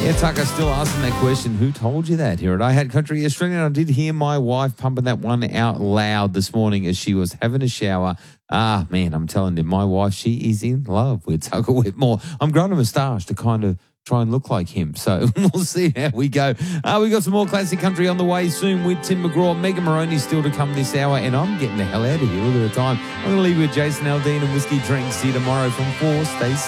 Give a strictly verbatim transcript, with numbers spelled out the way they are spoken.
Yeah, Tucker, still asking that question. Who told you that? Here at I Had Country Australian, I did hear my wife pumping that one out loud this morning as she was having a shower. Ah, man, I'm telling you, my wife, she is in love with Tucker Whitmore. I'm growing a moustache to kind of try and look like him. So we'll see how we go. Uh, we got some more classic country on the way soon with Tim McGraw. Megan Maroney still to come this hour, and I'm getting the hell out of here. Look at the time. I'm going to leave you with Jason Aldean and Whiskey Drink. See you tomorrow from four. Stay safe.